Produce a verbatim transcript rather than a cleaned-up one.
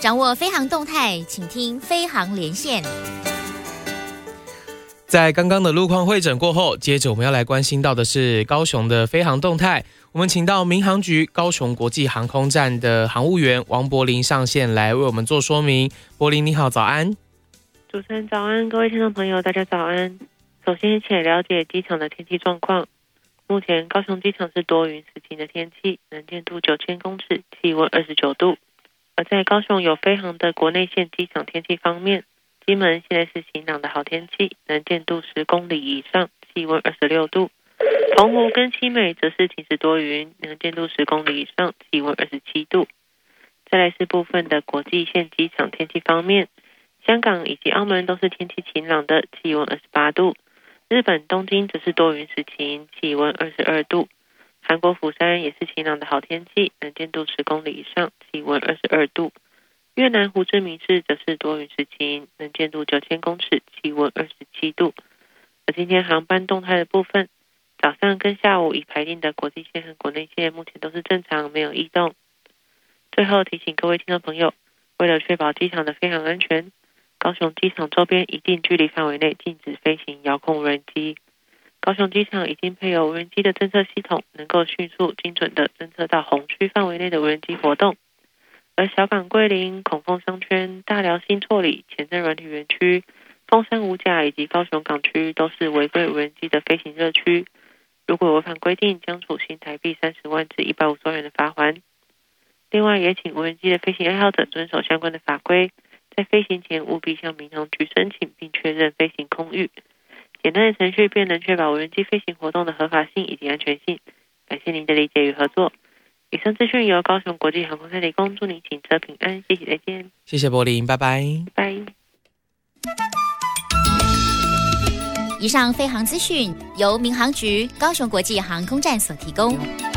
掌握飞航动态，请听飞航连线。 在刚刚的路况会诊过后，接着我们要来关心到的是高雄的飞航动态。我们请到民航局高雄国际航空站的航务员王柏林上线来为我们做说明。柏林你好，早安。 主持人早安，各位听众朋友大家早安。首先请了解机场的天气状况。目前高雄机场是多云时晴的天气，能见度九千公尺，气温二十九度。而在高雄有飞航的国内线机场天气方面，金门现在是晴朗的好天气，能见度十公里以上，气温二十六度。澎湖跟七美则是晴时多云，能见度十公里以上，气温二十七度。再来是部分的国际线机场天气方面，香港以及澳门都是天气晴朗的，气温二十八度。日本东京则是多云时晴，气温二十二度。韩国釜山也是晴朗的好天气，能见度十公里以上，气温二十二度。越南胡志明市则是多云时晴，能见度九千公尺，气温二十七度。而今天航班动态的部分，早上跟下午已排定的国际线和国内线目前都是正常，没有异动。最后提醒各位听众朋友，为了确保机场的飞航安全，高雄机场周边一定距离范围内禁止飞行遥控无人机。高雄机场已经配有无人机的侦测系统，能够迅速精准地侦测到红区范围内的无人机活动。而小港桂林、孔凤商圈、大寮新厝里、前镇软体园区、凤山五甲以及高雄港区都是违规无人机的飞行热区，如果违反规定，将处新台币三十万至一百五十万元的罚锾。另外也请无人机的飞行爱好者遵守相关的法规，在飞行前务必向民航局申请并确认飞行空域，简单的程序便能确保无人机飞行活动的合法性以及安全性。感谢您的理解与合作。以上资讯由高雄国际航空站提供，祝您行车平安，谢谢，再见。 谢谢柏林，拜拜。 拜。 以上飞航资讯由民航局高雄国际航空站所提供。